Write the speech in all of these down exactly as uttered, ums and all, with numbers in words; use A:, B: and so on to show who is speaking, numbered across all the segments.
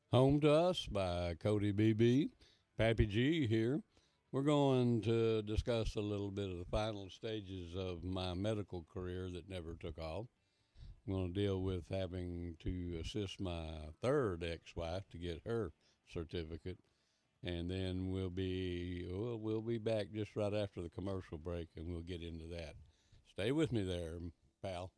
A: Home to Us by Cody B B. Pappy G here. We're going to discuss a little bit of the final stages of my medical career that never took off. I'm going to deal with having to assist my third ex-wife to get her certificate. And then we'll be we'll, we'll be back just right after the commercial break, and we'll get into that. Stay with me there, pal.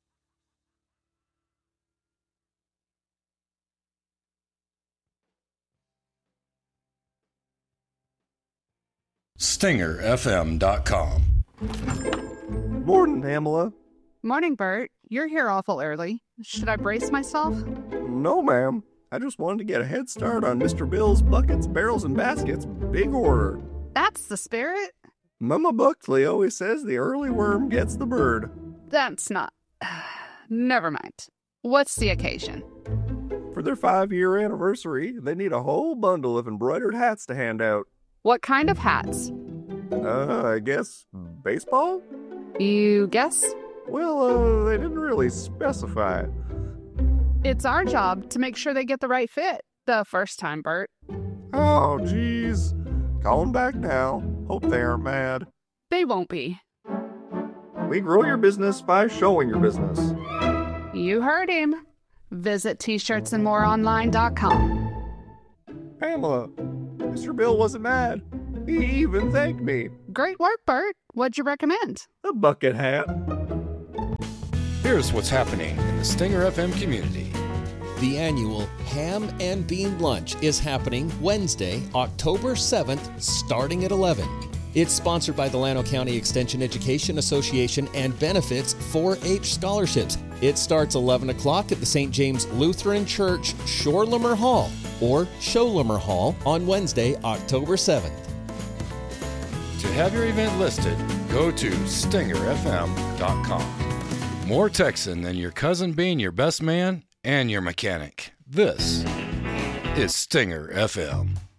B: Stinger F M dot com.
C: Morning, Pamela.
D: Morning, Bert. You're here awful early. Should I brace myself?
C: No, ma'am. I just wanted to get a head start on Mister Bill's Buckets, Barrels, and Baskets big order.
D: That's the spirit?
C: Mama Buckley always says the early worm gets the bird.
D: That's not... Never mind. What's the occasion?
C: For their five-year anniversary, they need a whole bundle of embroidered hats to hand out.
D: What kind of hats?
C: Uh, I guess baseball?
D: You guess?
C: Well, uh, they didn't really specify.
D: It's our job to make sure they get the right fit the first time, Bert.
C: Oh, geez. Calling back now. Hope they aren't mad.
D: They won't be.
C: We grow your business by showing your business.
D: You heard him. Visit t shirts and more online dot com.
C: Pamela, Mister Bill wasn't mad. He even thanked me.
D: Great work, Bert. What'd you recommend?
C: A bucket hat.
B: Here's what's happening in the Stinger F M community.
E: The annual Ham and Bean Lunch is happening Wednesday, October seventh, starting at eleven. It's sponsored by the Llano County Extension Education Association and benefits four H scholarships. It starts eleven o'clock at the Saint James Lutheran Church, Shorelamer Hall, or Showlamer Hall on Wednesday, October seventh.
B: To have your event listed, go to Stinger F M dot com. More Texan than your cousin being your best man and your mechanic. This is Stinger F M.